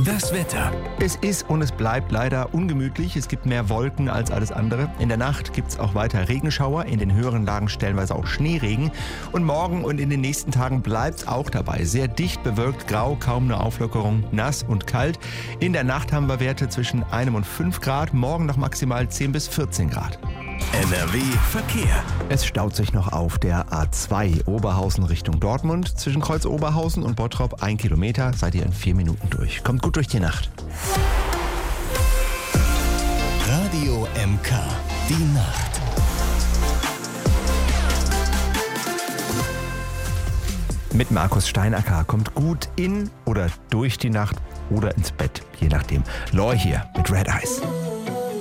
Das Wetter. Es ist und es bleibt leider ungemütlich. Es gibt mehr Wolken als alles andere. In der Nacht gibt es auch weiter Regenschauer, in den höheren Lagen stellenweise auch Schneeregen. Und morgen und in den nächsten Tagen bleibt es auch dabei. Sehr dicht bewölkt, grau, kaum eine Auflockerung, nass und kalt. In der Nacht haben wir Werte zwischen 1 und 5 Grad, morgen noch maximal 10 bis 14 Grad. NRW Verkehr. Es staut sich noch auf der A2 Oberhausen Richtung Dortmund. Zwischen Kreuz Oberhausen und Bottrop 1 Kilometer. Seid ihr in 4 Minuten durch. Kommt gut durch die Nacht. Radio MK. Die Nacht. Mit Markus Steinacker. Kommt gut in oder durch die Nacht oder ins Bett. Je nachdem. Lore hier mit Red Eyes.